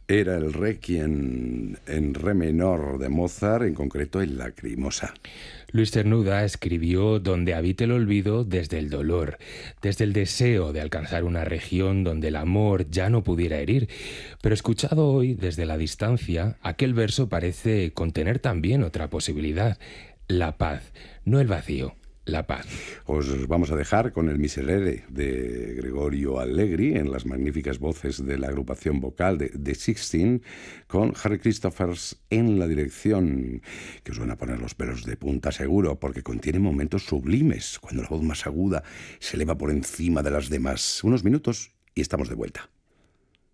Era el Requiem en re menor de Mozart, en concreto el Lacrimosa. Luis Cernuda escribió Donde habite el olvido desde el dolor, desde el deseo de alcanzar una región donde el amor ya no pudiera herir. Pero escuchado hoy desde la distancia, aquel verso parece contener también otra posibilidad: la paz, no el vacío, la paz. Os vamos a dejar con el Miserere de Gregorio Allegri en las magníficas voces de la agrupación vocal de The Sixteen, con Harry Christophers en la dirección, que os van a poner los pelos de punta seguro, porque contiene momentos sublimes, cuando la voz más aguda se eleva por encima de las demás. Unos minutos y estamos de vuelta.